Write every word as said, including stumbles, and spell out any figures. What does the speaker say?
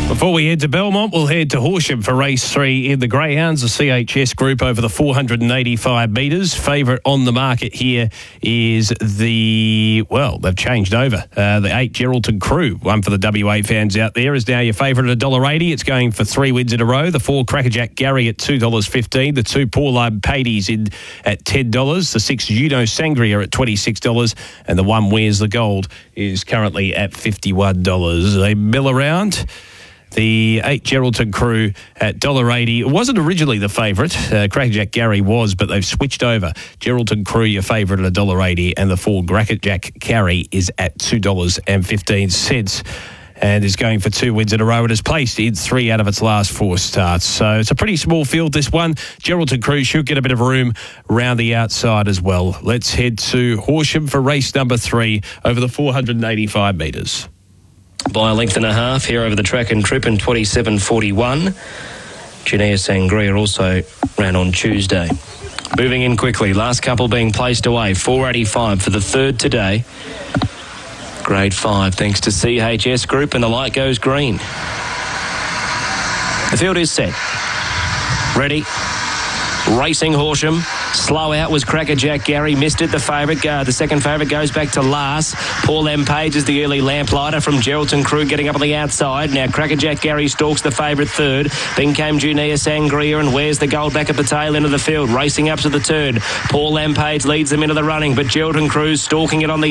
Before we head to Belmont, we'll head to Horsham for race three in the Greyhounds, the C H S group over the four hundred eighty-five metres. Favourite on the market here is the, well, they've changed over. Uh, the eight Geraldton Crew, one for the W A fans out there, is now your favourite at one dollar eighty. It's going for three wins in a row. The four Crackerjack Gary at two dollars fifteen. The two Pauline Pades in at ten dollars. The six Juno Sangria at twenty-six dollars. And the one Where's the Gold is currently at fifty-one dollars. They mill around. The eight Geraldton Crew at one dollar eighty. It wasn't originally the favourite. Uh, Crackerjack Gary was, but they've switched over. Geraldton Crew, your favourite at one dollar eighty, and the four Crackerjack Gary is at two dollars fifteen. And is going for two wins in a row. It has placed in three out of its last four starts. So it's a pretty small field, this one. Geraldton Crew should get a bit of room round the outside as well. Let's head to Horsham for race number three over the four hundred eighty-five metres. By a length and a half here over the track and trip in twenty-seven forty-one. Junia Sangria also ran on Tuesday. Moving in quickly, last couple being placed away. four eighty-five for the third today. Grade five, thanks to C H S Group, and the light goes green. The field is set. Ready. Racing Horsham. Slow out was Crackerjack Gary. Missed it, the favourite. Uh, the second favourite goes back to last. Paul M. Page is the early lamplighter from Geraldton Crew getting up on the outside. Now Crackerjack Gary stalks the favourite third. Then came Junia Sangria and Where's the Gold back at the tail end of the field. Racing up to the turn. Paul M. Page leads them into the running, but Geraldton Crew stalking it on the